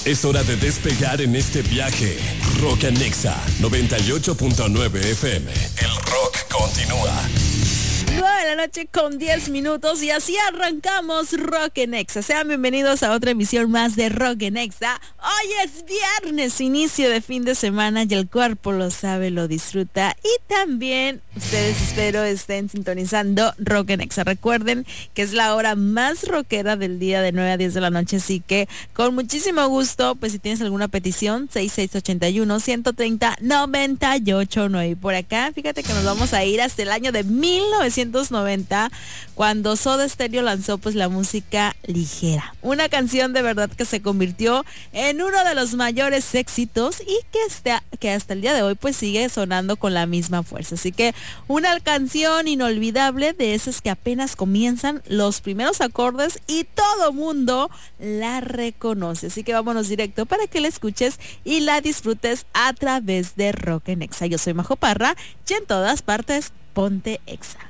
Es hora de despegar en este viaje. Rock en Nexa 98.9 FM. El rock continúa. 9:10 y así arrancamos Rock en Nexa. Sean bienvenidos a otra emisión más de Rock en Nexa. Hoy es viernes, inicio de fin de semana y el cuerpo lo sabe, lo disfruta. Y también ustedes espero estén sintonizando Rock en Nexa. Recuerden que es la hora más rockera del día de 9 a 10 de la noche, así que con muchísimo gusto, pues si tienes alguna petición, 6681-130-989. Y por acá, fíjate que nos vamos a ir hasta el año de 1990, cuando Soda Stereo lanzó pues la música ligera. Una canción de verdad que se convirtió en uno de los mayores éxitos y que hasta el día de hoy pues sigue sonando con la misma fuerza. Así que una canción inolvidable, de esas que apenas comienzan los primeros acordes y todo mundo la reconoce. Así que vámonos directo para que la escuches y la disfrutes a través de Rock en Nexa. Yo soy Majo Parra y en todas partes ponte Exa.